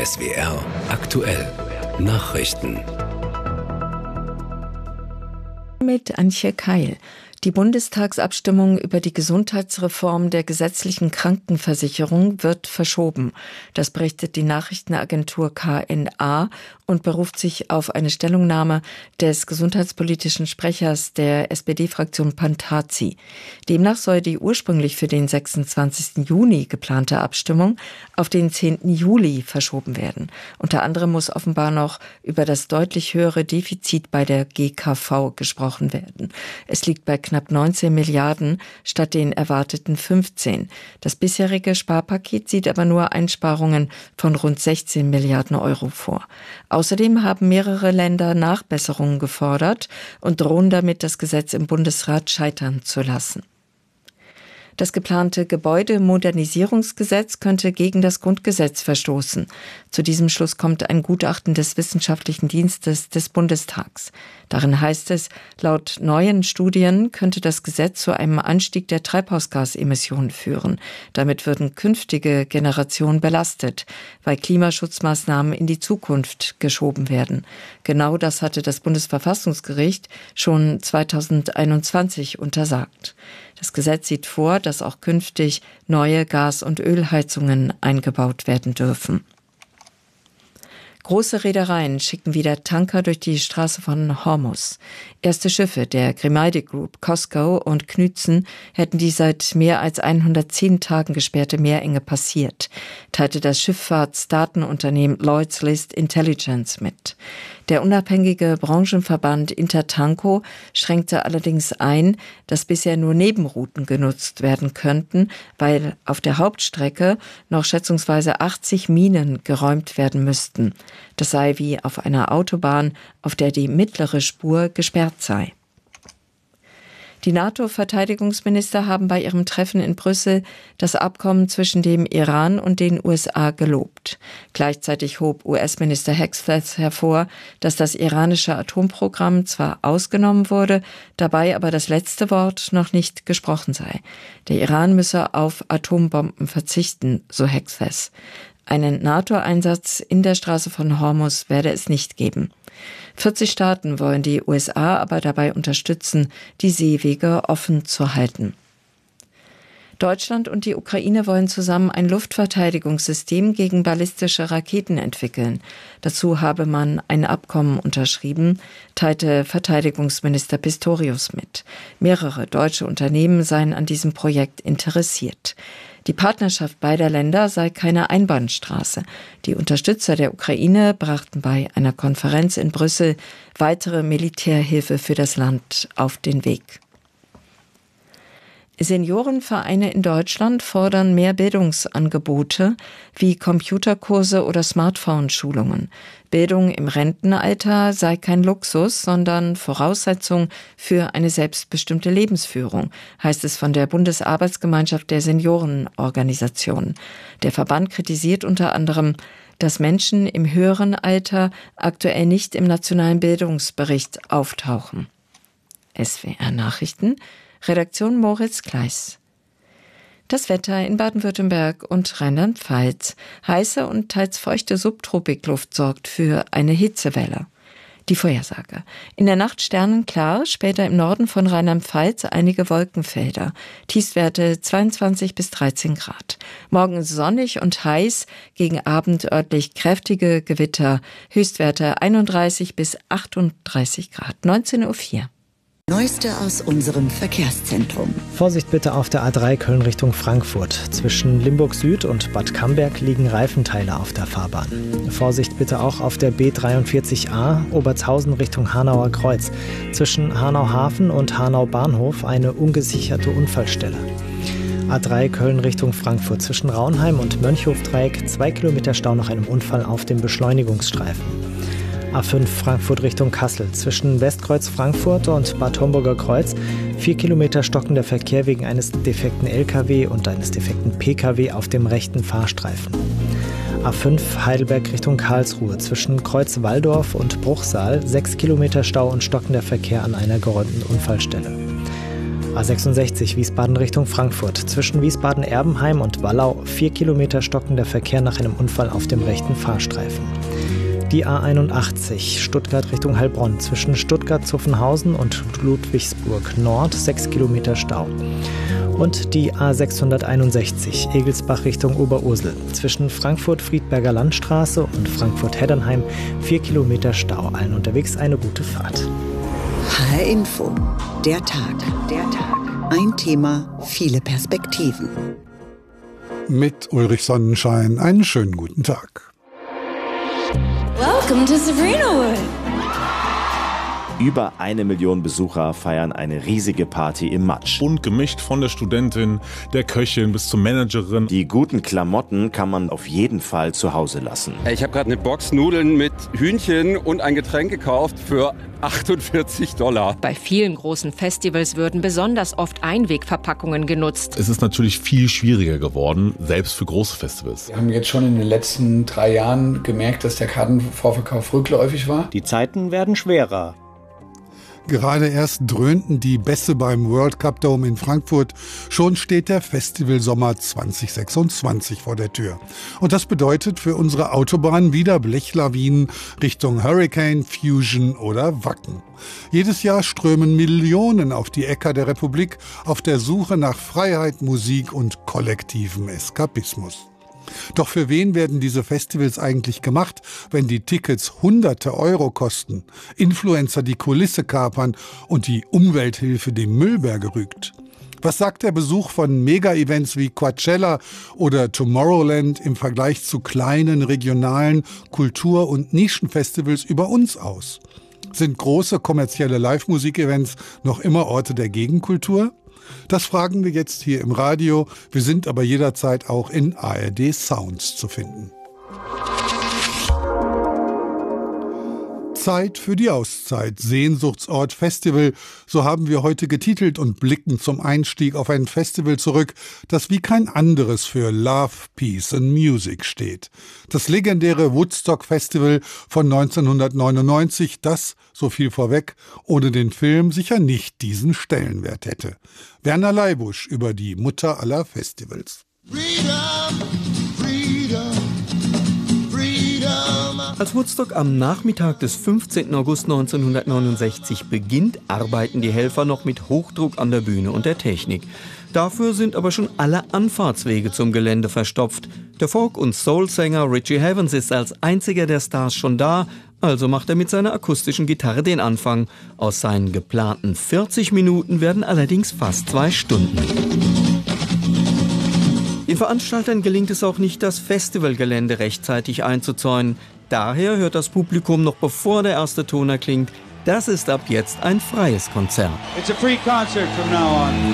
SWR aktuell Nachrichten. Mit Antje Keil. Die Bundestagsabstimmung über die Gesundheitsreform der gesetzlichen Krankenversicherung wird verschoben. Das berichtet die Nachrichtenagentur KNA und beruft sich auf eine Stellungnahme des gesundheitspolitischen Sprechers der SPD-Fraktion Pantazi. Demnach soll die ursprünglich für den 26. Juni geplante Abstimmung auf den 10. Juli verschoben werden. Unter anderem muss offenbar noch über das deutlich höhere Defizit bei der GKV gesprochen werden. Es liegt bei knapp 19 Milliarden statt den erwarteten 15. Das bisherige Sparpaket sieht aber nur Einsparungen von rund 16 Milliarden Euro vor. Außerdem haben mehrere Länder Nachbesserungen gefordert und drohen damit, das Gesetz im Bundesrat scheitern zu lassen. Das geplante Gebäudemodernisierungsgesetz könnte gegen das Grundgesetz verstoßen. Zu diesem Schluss kommt ein Gutachten des Wissenschaftlichen Dienstes des Bundestags. Darin heißt es, laut neuen Studien könnte das Gesetz zu einem Anstieg der Treibhausgasemissionen führen. Damit würden künftige Generationen belastet, weil Klimaschutzmaßnahmen in die Zukunft geschoben werden. Genau das hatte das Bundesverfassungsgericht schon 2021 untersagt. Das Gesetz sieht vor, dass auch künftig neue Gas- und Ölheizungen eingebaut werden dürfen. Große Reedereien schicken wieder Tanker durch die Straße von Hormuz. Erste Schiffe der Grimaldi Group, COSCO und Knützen hätten die seit mehr als 110 Tagen gesperrte Meerenge passiert, teilte das Schifffahrtsdatenunternehmen Lloyd's List Intelligence mit. Der unabhängige Branchenverband Intertanko schränkte allerdings ein, dass bisher nur Nebenrouten genutzt werden könnten, weil auf der Hauptstrecke noch schätzungsweise 80 Minen geräumt werden müssten. Das sei wie auf einer Autobahn, auf der die mittlere Spur gesperrt sei. Die NATO-Verteidigungsminister haben bei ihrem Treffen in Brüssel das Abkommen zwischen dem Iran und den USA gelobt. Gleichzeitig hob US-Minister Hegseth hervor, dass das iranische Atomprogramm zwar ausgenommen wurde, dabei aber das letzte Wort noch nicht gesprochen sei. Der Iran müsse auf Atombomben verzichten, so Hegseth. Einen NATO-Einsatz in der Straße von Hormuz werde es nicht geben. 40 Staaten wollen die USA aber dabei unterstützen, die Seewege offen zu halten. Deutschland und die Ukraine wollen zusammen ein Luftverteidigungssystem gegen ballistische Raketen entwickeln. Dazu habe man ein Abkommen unterschrieben, teilte Verteidigungsminister Pistorius mit. Mehrere deutsche Unternehmen seien an diesem Projekt interessiert. Die Partnerschaft beider Länder sei keine Einbahnstraße. Die Unterstützer der Ukraine brachten bei einer Konferenz in Brüssel weitere Militärhilfe für das Land auf den Weg. Seniorenvereine in Deutschland fordern mehr Bildungsangebote wie Computerkurse oder Smartphone-Schulungen. Bildung im Rentenalter sei kein Luxus, sondern Voraussetzung für eine selbstbestimmte Lebensführung, heißt es von der Bundesarbeitsgemeinschaft der Seniorenorganisationen. Der Verband kritisiert unter anderem, dass Menschen im höheren Alter aktuell nicht im nationalen Bildungsbericht auftauchen. SWR Nachrichten, Redaktion Moritz Kleiss. Das Wetter in Baden-Württemberg und Rheinland-Pfalz. Heiße und teils feuchte Subtropikluft sorgt für eine Hitzewelle. Die Vorhersage. In der Nacht sternenklar, später im Norden von Rheinland-Pfalz einige Wolkenfelder. Tiefstwerte 22 bis 13 Grad. Morgen sonnig und heiß, gegen Abend örtlich kräftige Gewitter. Höchstwerte 31 bis 38 Grad. 19:04 Uhr. Neueste aus unserem Verkehrszentrum. Vorsicht bitte auf der A3 Köln Richtung Frankfurt. Zwischen Limburg Süd und Bad Camberg liegen Reifenteile auf der Fahrbahn. Vorsicht bitte auch auf der B43a Obertshausen Richtung Hanauer Kreuz. Zwischen Hanau Hafen und Hanau Bahnhof eine ungesicherte Unfallstelle. A3 Köln Richtung Frankfurt. Zwischen Raunheim und Mönchhofdreieck 2 Kilometer Stau nach einem Unfall auf dem Beschleunigungsstreifen. A5 Frankfurt Richtung Kassel. Zwischen Westkreuz Frankfurt und Bad Homburger Kreuz 4 Kilometer stockender Verkehr wegen eines defekten LKW und eines defekten PKW auf dem rechten Fahrstreifen. A5 Heidelberg Richtung Karlsruhe. Zwischen Kreuz Walldorf und Bruchsal 6 Kilometer Stau und stockender Verkehr an einer geräumten Unfallstelle. A66 Wiesbaden Richtung Frankfurt. Zwischen Wiesbaden-Erbenheim und Wallau 4 Kilometer stockender Verkehr nach einem Unfall auf dem rechten Fahrstreifen. Die A81 Stuttgart Richtung Heilbronn. Zwischen Stuttgart-Zuffenhausen und Ludwigsburg Nord 6 Kilometer Stau. Und die A661 Egelsbach Richtung Oberursel. Zwischen Frankfurt-Friedberger Landstraße und Frankfurt-Heddernheim 4 Kilometer Stau. Allen unterwegs eine gute Fahrt. HR Info. Der Tag. Ein Thema, viele Perspektiven. Mit Ulrich Sonnenschein einen schönen guten Tag. Welcome to Sabrinawood. Über 1 Million Besucher feiern eine riesige Party im Matsch. Bunt gemischt von der Studentin, der Köchin bis zur Managerin. Die guten Klamotten kann man auf jeden Fall zu Hause lassen. Ich habe gerade eine Box Nudeln mit Hühnchen und ein Getränk gekauft für $48. Bei vielen großen Festivals würden besonders oft Einwegverpackungen genutzt. Es ist natürlich viel schwieriger geworden, selbst für große Festivals. Wir haben jetzt schon in den letzten 3 Jahren gemerkt, dass der Kartenvorverkauf rückläufig war. Die Zeiten werden schwerer. Gerade erst dröhnten die Bässe beim World Cup Dome in Frankfurt. Schon steht der Festivalsommer 2026 vor der Tür. Und das bedeutet für unsere Autobahn wieder Blechlawinen Richtung Hurricane, Fusion oder Wacken. Jedes Jahr strömen Millionen auf die Äcker der Republik auf der Suche nach Freiheit, Musik und kollektivem Eskapismus. Doch für wen werden diese Festivals eigentlich gemacht, wenn die Tickets Hunderte Euro kosten, Influencer die Kulisse kapern und die Umwelthilfe dem Müllberg rügt? Was sagt der Besuch von Mega-Events wie Coachella oder Tomorrowland im Vergleich zu kleinen regionalen Kultur- und Nischenfestivals über uns aus? Sind große kommerzielle Live-Musik-Events noch immer Orte der Gegenkultur? Das fragen wir jetzt hier im Radio. Wir sind aber jederzeit auch in ARD Sounds zu finden. Zeit für die Auszeit, Sehnsuchtsort Festival, so haben wir heute getitelt und blicken zum Einstieg auf ein Festival zurück, das wie kein anderes für Love, Peace and Music steht. Das legendäre Woodstock Festival von 1999, das, so viel vorweg, ohne den Film sicher nicht diesen Stellenwert hätte. Werner Leibusch über die Mutter aller Festivals. Freedom, freedom. Als Woodstock am Nachmittag des 15. August 1969 beginnt, arbeiten die Helfer noch mit Hochdruck an der Bühne und der Technik. Dafür sind aber schon alle Anfahrtswege zum Gelände verstopft. Der Folk- und Soul-Sänger Richie Havens ist als einziger der Stars schon da, also macht er mit seiner akustischen Gitarre den Anfang. Aus seinen geplanten 40 Minuten werden allerdings fast 2 Stunden. Den Veranstaltern gelingt es auch nicht, das Festivalgelände rechtzeitig einzuzäunen. Daher hört das Publikum noch bevor der erste Ton erklingt, das ist ab jetzt ein freies Konzert. It's a free concert from now on.